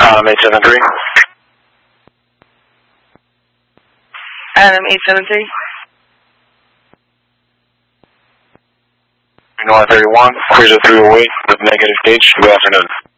873. Adam 873. North 31, cruiser 308 with negative gauge. Good afternoon.